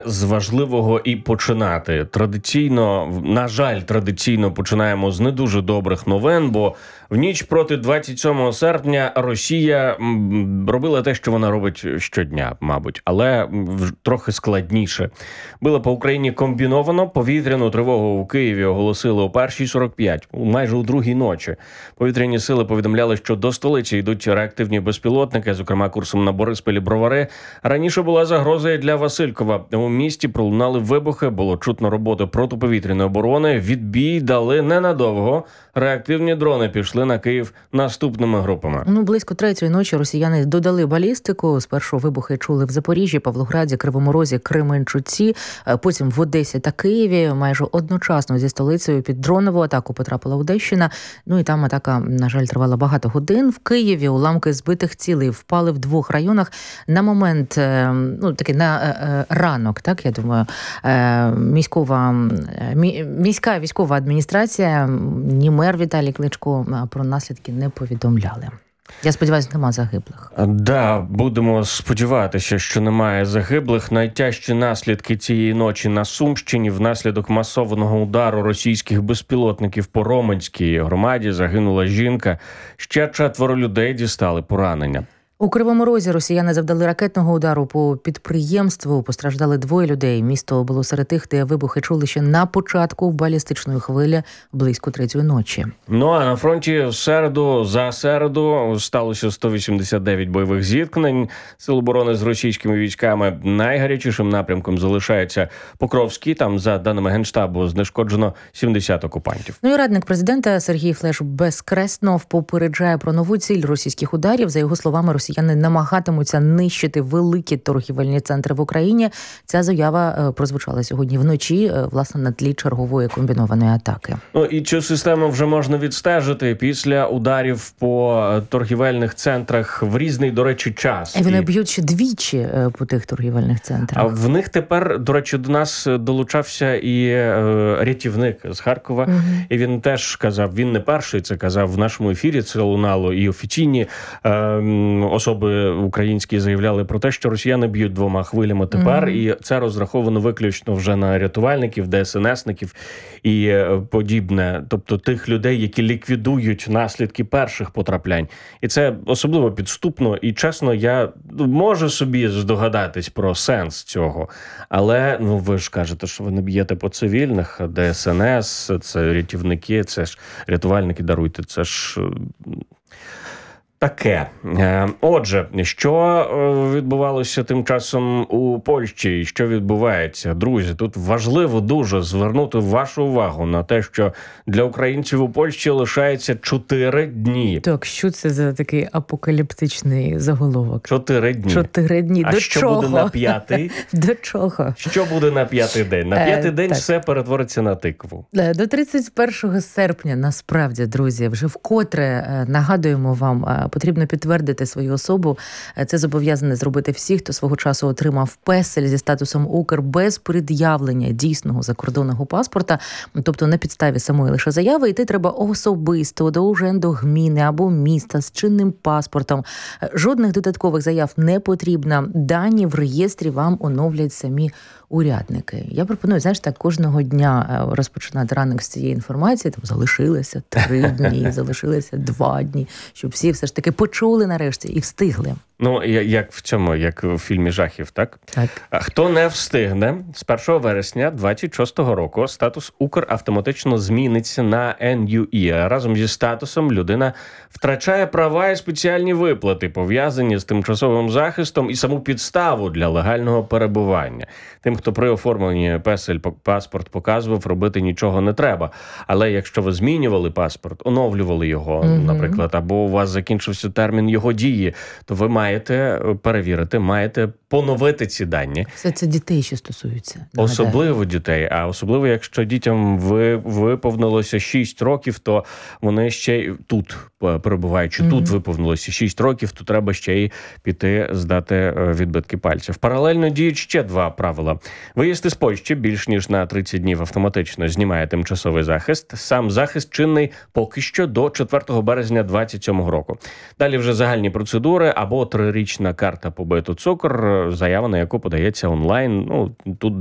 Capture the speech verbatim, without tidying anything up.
З важливого і починати. Традиційно, на жаль, традиційно починаємо з не дуже добрих новин, бо в ніч проти двадцять сьомого серпня Росія робила те, що вона робить щодня, мабуть, але трохи складніше. Била по Україні комбіновано, повітряну тривогу у Києві оголосили о першій сорок п'ять, майже у другій ночі. Повітряні сили повідомляли, що до столиці йдуть реактивні безпілотники, зокрема курсом на Бориспіль-Бровари. Раніше була загроза і для Василькова. У місті пролунали вибухи, було чутно роботи протиповітряної оборони. Відбій дали ненадовго. Реактивні дрони пішли на Київ наступними групами. Ну, близько третьої ночі росіяни додали балістику. Спершу вибухи чули в Запоріжжі, Павлограді, Кривому Розі, Кременчуці, потім в Одесі та Києві. Майже одночасно зі столицею під дронову атаку потрапила Одещина. Ну і там атака, на жаль, тривала багато годин. В Києві уламки збитих цілей впали в двох районах. На момент, ну, такий на ранок, так, я думаю, міськова, міська військова адміністрація, ні мер Віталій Кличко про наслідки не повідомляли. Я сподіваюся, нема загиблих. Да, будемо сподіватися, що немає загиблих. Найтяжчі наслідки цієї ночі на Сумщині внаслідок масованого удару російських безпілотників по Роменській громаді загинула жінка. Ще четверо людей дістали поранення. У Кривому Розі росіяни завдали ракетного удару по підприємству. Постраждали двоє людей. Місто було серед тих, де вибухи чули ще на початку балістичної хвилі близько третьої ночі. Ну а на фронті в середу, за середу, сталося сто вісімдесят дев'ять бойових зіткнень Сил оборони з російськими військами. Найгарячішим напрямком залишається Покровський. Там, за даними Генштабу, знешкоджено сімдесят окупантів. Ну і радник президента Сергій Флеш Безкреснов попереджає про нову ціль російських ударів. За його словами, росіяни Росіяни намагатимуться нищити великі торгівельні центри в Україні. Ця заява прозвучала сьогодні вночі, власне, на тлі чергової комбінованої атаки. Ну і цю систему вже можна відстежити після ударів по торгівельних центрах в різний, до речі, час. І вони і... б'ють ще двічі по тих торгівельних центрах. А в них тепер, до речі, до нас долучався і е, рятівник з Харкова. Угу. І він теж казав, він не перший це казав в нашому ефірі, це лунало, і офіційні е, особи українські заявляли про те, що росіяни б'ють двома хвилями тепер, mm-hmm. і це розраховано виключно вже на рятувальників, ДСНСників і подібне. Тобто тих людей, які ліквідують наслідки перших потраплянь. І це особливо підступно. І, чесно, я можу собі здогадатись про сенс цього. Але, ну, ви ж кажете, що ви не б'єте по цивільних. ДСНС, це рятівники, це ж рятувальники, даруйте, це ж... Таке. Отже, що відбувалося тим часом у Польщі і що відбувається? Друзі, тут важливо дуже звернути вашу увагу на те, що для українців у Польщі лишається чотири дні. Так, що це за такий апокаліптичний заголовок? Чотири дні. Чотири дні. А До що чого? буде на п'ятий? До чого? Що буде на п'ятий день? На п'ятий е, день так. все перетвориться на тикву. До тридцять першого серпня, насправді, друзі, вже вкотре нагадуємо вам, потрібно підтвердити свою особу. Це зобов'язані зробити всі, хто свого часу отримав песель зі статусом Укр без пред'явлення дійсного закордонного паспорта, тобто на підставі самої лише заяви, йти треба особисто до уряду-гміни або міста з чинним паспортом. Жодних додаткових заяв не потрібно. Дані в реєстрі вам оновлять самі урядники. Я пропоную, знаєш, так кожного дня розпочинати ранок з цієї інформації. Там залишилося три дні, залишилося два дні, щоб всі все ж таки почули нарешті і встигли. Ну, як в цьому, як в фільмі жахів, так? Так. А хто не встигне, з першого вересня двадцять шостого року статус Укр автоматично зміниться на ен ю і. Разом зі статусом людина втрачає права і спеціальні виплати, пов'язані з тимчасовим захистом і саму підставу для легального перебування. Тим, хто при оформленні песель паспорт показував, робити нічого не треба. Але якщо ви змінювали паспорт, оновлювали його, mm-hmm. наприклад, або у вас закінчився термін його дії, то ви маєте Маєте перевірити, маєте поновити ці дані. Все це дітей ще стосується. Нагадаю. Особливо дітей, а особливо, якщо дітям ви, виповнилося шість років, то вони ще й тут перебуваючи, mm-hmm. тут виповнилося шість років, то треба ще й піти здати відбитки пальців. Паралельно діють ще два правила. Виїзд із Польщі більш ніж на тридцять днів автоматично знімає тимчасовий захист. Сам захист чинний поки що до четвертого березня двадцять сьомого року. Далі вже загальні процедури або трирічна карта побиту цукор, заява, на яку подається онлайн. Ну, тут